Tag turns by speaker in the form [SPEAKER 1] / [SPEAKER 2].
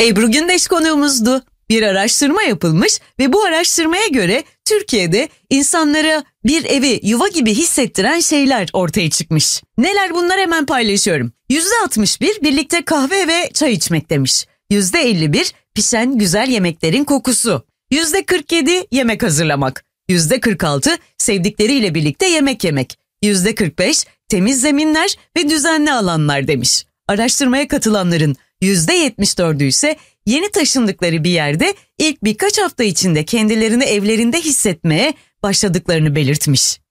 [SPEAKER 1] Ebru Gündeş konuğumuzdu. Bir araştırma yapılmış ve bu araştırmaya göre Türkiye'de insanlara bir evi yuva gibi hissettiren şeyler ortaya çıkmış. Neler bunlar, hemen paylaşıyorum. %61 birlikte kahve ve çay içmek demiş. %51 pişen güzel yemeklerin kokusu. %47 yemek hazırlamak. %46 sevdikleriyle birlikte yemek yemek. %45 temiz zeminler ve düzenli alanlar demiş. Araştırmaya katılanların %74'ü ise yeni taşındıkları bir yerde ilk birkaç hafta içinde kendilerini evlerinde hissetmeye başladıklarını belirtmiş.